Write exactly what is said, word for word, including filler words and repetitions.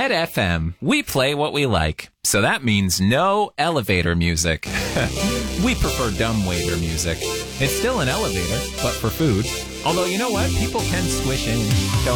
Red F M, we play what we like. So that means no elevator music. We prefer dumbwaiter music. It's still an elevator, but for food. Although, you know what? People can squish in. Don't